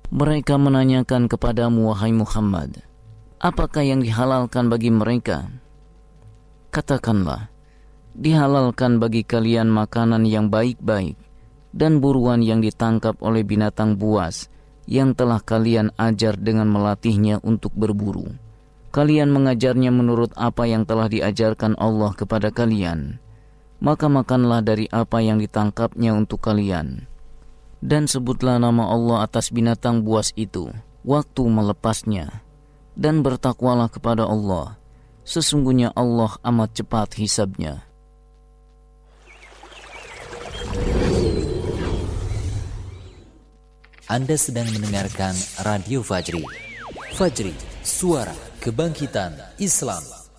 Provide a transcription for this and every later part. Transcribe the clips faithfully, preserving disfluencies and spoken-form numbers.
Mereka menanyakan kepadamu, wahai Muhammad, apakah yang dihalalkan bagi mereka? Katakanlah, dihalalkan bagi kalian makanan yang baik-baik dan buruan yang ditangkap oleh binatang buas yang telah kalian ajar dengan melatihnya untuk berburu. Kalian mengajarnya menurut apa yang telah diajarkan Allah kepada kalian. Maka makanlah dari apa yang ditangkapnya untuk kalian. Dan sebutlah nama Allah atas binatang buas itu waktu melepasnya. Dan bertakwalah kepada Allah. Sesungguhnya Allah amat cepat hisabnya. Anda sedang mendengarkan Radio Fajri. Fajri, suara kebangkitan Islam.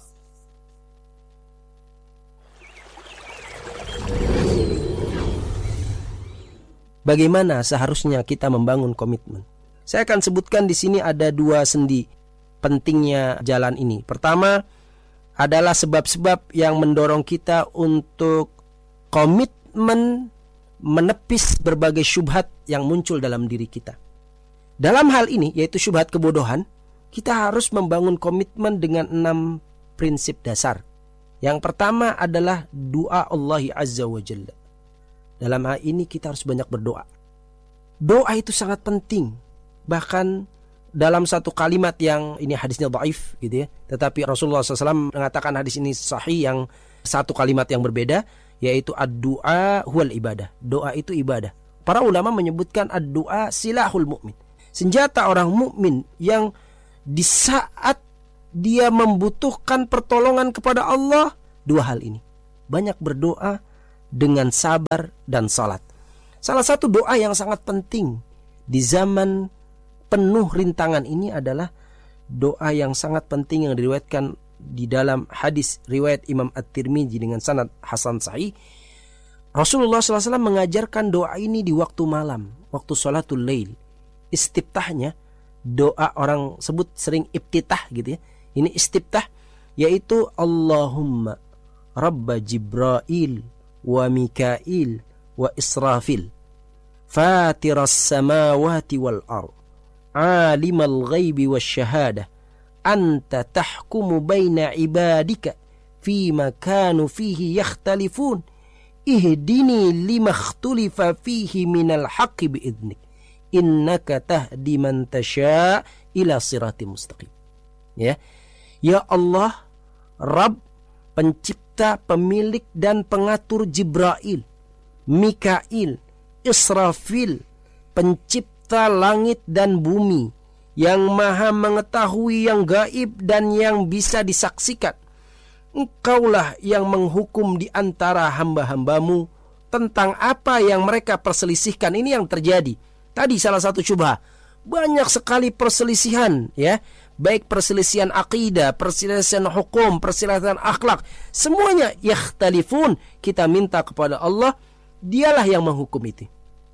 Bagaimana seharusnya kita membangun komitmen? Saya akan sebutkan di sini ada dua sendi pentingnya jalan ini. Pertama adalah sebab-sebab yang mendorong kita untuk komitmen menepis berbagai syubhat yang muncul dalam diri kita. Dalam hal ini, yaitu syubhat kebodohan, kita harus membangun komitmen dengan enam prinsip dasar. Yang pertama adalah doa Allah Azza wa Jalla. Dalam hal ini kita harus banyak berdoa. Doa itu sangat penting. Bahkan dalam satu kalimat yang ini hadisnya dhaif gitu ya, tetapi Rasulullah shallallahu alaihi wasallam mengatakan hadis ini sahih yang satu kalimat yang berbeda, yaitu ad-du'a huwal ibadah. Doa itu ibadah. Para ulama menyebutkan ad-du'a silahul mu'min. Senjata orang mukmin yang di saat dia membutuhkan pertolongan kepada Allah, dua hal ini. Banyak berdoa dengan sabar dan salat. Salah satu doa yang sangat penting di zaman penuh rintangan ini adalah doa yang sangat penting yang diriwayatkan di dalam hadis riwayat Imam At-Tirmidzi dengan sanad hasan sahih. Rasulullah shallallahu alaihi wasallam mengajarkan doa ini di waktu malam, waktu sholatul lail. Istiftahnya, doa orang sebut sering iftitah gitu ya. Ini istiftah, yaitu Allahumma Rabba Jibrail wa Mikail wa Israfil Fatiras samawati wal ard Alimal ghaibi wa syahada Anta tahkumu baina ibadika Fima kanu fihi yakhtalifun Ihdini lima ikhtulifa fihi minal haqqi bi'idnik Innaka tahdi man tasha' ila sirati mustaqim. Ya, ya Allah, Rabb, pencipta, pemilik dan pengatur Jibrail, Mikail, Israfil, pencipta langit dan bumi, yang maha mengetahui yang gaib dan yang bisa disaksikan. Engkaulah yang menghukum di antara hamba-hambamu tentang apa yang mereka perselisihkan. Ini yang terjadi. Tadi salah satu syubhah. Banyak sekali perselisihan, ya. Baik perselisihan akidah, perselisihan hukum, perselisihan akhlak, semuanya yakhtalifun. Kita minta kepada Allah, dialah yang menghukum itu.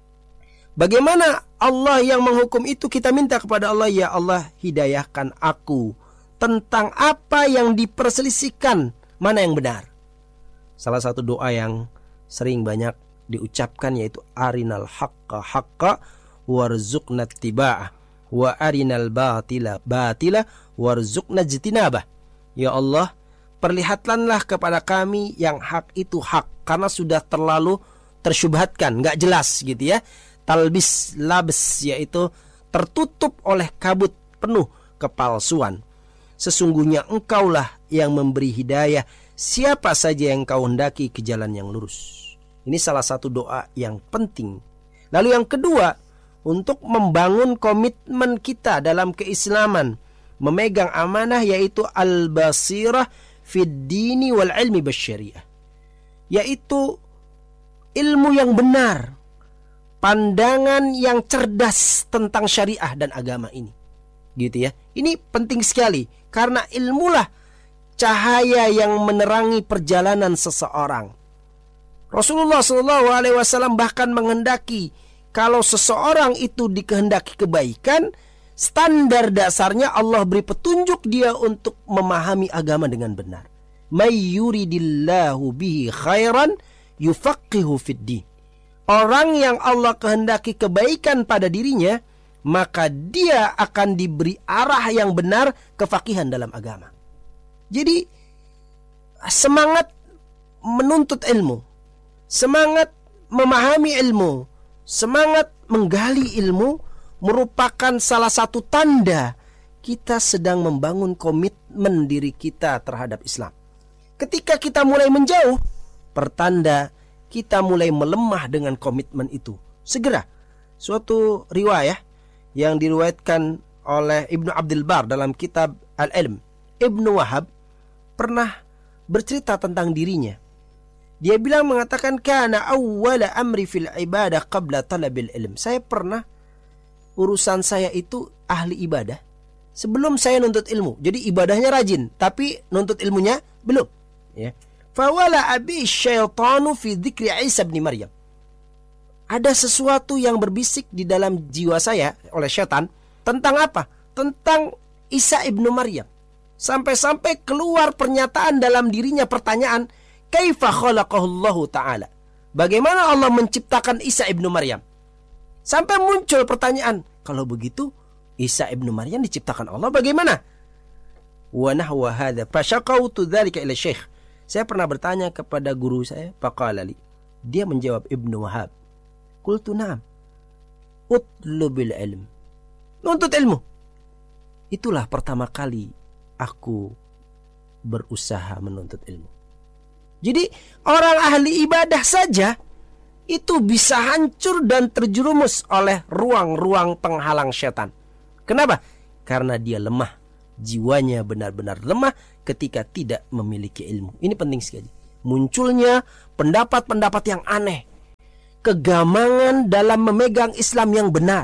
Bagaimana Allah yang menghukum itu? Kita minta kepada Allah, ya Allah, hidayahkan aku tentang apa yang diperselisihkan, mana yang benar. Salah satu doa yang sering banyak diucapkan yaitu arinal haqqa haqqa warzuqna ittiba'ah wa arinal batila batila warzuqna ijtinabah. Ya Allah, perlihatkanlah kepada kami yang hak itu hak, karena sudah terlalu tersyubhatkan, enggak jelas gitu ya. Talbis labs, yaitu tertutup oleh kabut penuh kepalsuan. Sesungguhnya engkaulah yang memberi hidayah siapa saja yang kau hendaki ke jalan yang lurus. Ini salah satu doa yang penting. Lalu yang kedua, untuk membangun komitmen kita dalam keislaman, memegang amanah, yaitu al-basirah fid dini wal ilmi basyariah, yaitu ilmu yang benar, pandangan yang cerdas tentang syariah dan agama ini, gitu ya. Ini penting sekali, karena ilmulah cahaya yang menerangi perjalanan seseorang. Rasulullah shallallahu alaihi wasallam bahkan menghendaki kalau seseorang itu dikehendaki kebaikan, standar dasarnya Allah beri petunjuk dia untuk memahami agama dengan benar. May yuridillahu bihi khairan yufaqihu fid din. Orang yang Allah kehendaki kebaikan pada dirinya, maka dia akan diberi arah yang benar kefakihan dalam agama. Jadi semangat menuntut ilmu, semangat memahami ilmu, semangat menggali ilmu merupakan salah satu tanda kita sedang membangun komitmen diri kita terhadap Islam. Ketika kita mulai menjauh, pertanda kita mulai melemah dengan komitmen itu. Segera, suatu riwayah yang diriwayatkan oleh Ibnu Abdul Bar dalam kitab Al-Ilm, Ibnu Wahab pernah bercerita tentang dirinya. Dia bilang mengatakan, kana awwala amri fil ibadah qabla talabil ilm. Saya pernah, urusan saya itu ahli ibadah sebelum saya nuntut ilmu. Jadi ibadahnya rajin, tapi nuntut ilmunya belum. Ya. Fawala abi syaitanu fi dzikri Isa bin Maryam. Ada sesuatu yang berbisik di dalam jiwa saya oleh syaitan tentang apa? Tentang Isa ibnu Maryam. Sampai-sampai keluar pernyataan dalam dirinya, pertanyaan, kaifa khalaqahullahu ta'ala? Bagaimana Allah menciptakan Isa ibnu Maryam? Sampai muncul pertanyaan, kalau begitu Isa ibnu Maryam diciptakan Allah bagaimana? Wa nahwa hadza fashaqautu dzalika ila syekh. Saya pernah bertanya kepada guru saya, faqala li. Dia menjawab, Ibnu Wahab. Qultu na'am. Utlubil ilm. Nuntut ilmu. Itulah pertama kali aku berusaha menuntut ilmu. Jadi orang ahli ibadah saja itu bisa hancur dan terjerumus oleh ruang-ruang penghalang syaitan. Kenapa? Karena dia lemah. Jiwanya benar-benar lemah ketika tidak memiliki ilmu. Ini penting sekali. Munculnya pendapat-pendapat yang aneh, kegamangan dalam memegang Islam yang benar,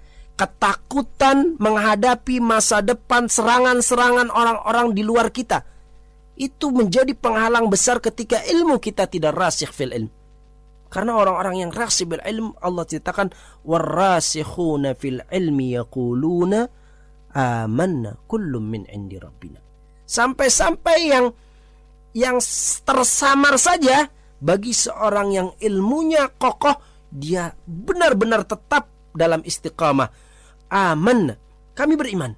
ketakutan menghadapi masa depan, serangan-serangan orang-orang di luar kita. Itu menjadi penghalang besar ketika ilmu kita tidak rasikh fil ilm. Karena orang-orang yang rasikh bil ilm, Allah ceritakan, warasikhuna fil ilmi yaquluna amanna kullum min indi rabbina. Sampai-sampai yang yang tersamar saja bagi seorang yang ilmunya kokoh, dia benar-benar tetap dalam istiqamah. Amanna, kami beriman,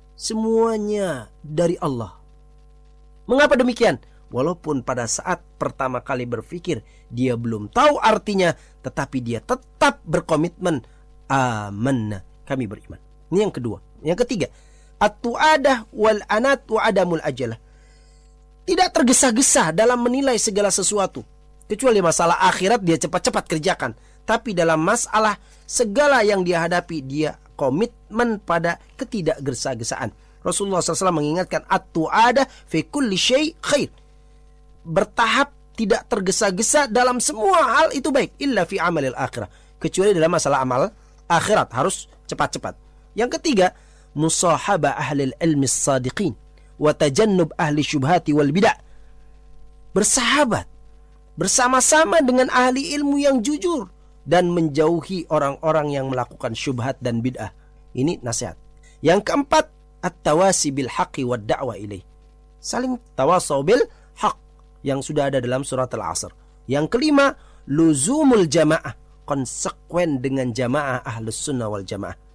semuanya dari Allah. Mengapa demikian? Walaupun pada saat pertama kali berpikir dia belum tahu artinya, tetapi dia tetap berkomitmen, amanna, kami beriman. Ini yang kedua. Yang ketiga, at-tu'adah wal anat wa adamul ajalah. Tidak tergesa-gesa dalam menilai segala sesuatu. Kecuali masalah akhirat dia cepat-cepat kerjakan. Tapi dalam masalah segala yang dia hadapi, dia komitmen pada ketidakgesa-gesaan. Rasulullah shallallahu alaihi wasallam mengingatkan, at-tu'adah fi kulli syai' khair. Bertahap, tidak tergesa-gesa dalam semua hal itu baik. Illa fi amalil akhirah. Kecuali dalam masalah amal akhirat, harus cepat-cepat. Yang ketiga, musahaba ahli ilmi as-sadiqin wa tajannub ahli syubhati wal bid'ah. Bersahabat bersama-sama dengan ahli ilmu yang jujur dan menjauhi orang-orang yang melakukan syubhat dan bid'ah. Ini nasihat. Yang keempat, at-tawasi bil haqqi wad da'wa ilaih. Saling tawasau bil haq yang sudah ada dalam surat Al-Asr. Yang kelima, luzumul jamaah, konsekuen dengan jamaah ahlus sunnah wal jamaah.